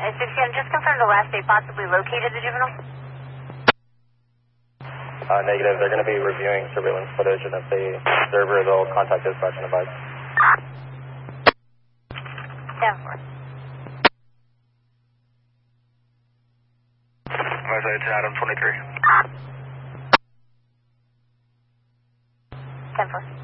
Just confirm the last they possibly located the juvenile. Negative. They're going to be reviewing surveillance footage, and if they observe her, they'll contact dispatch and advise. 10-4. It's Adam 23. 10-4.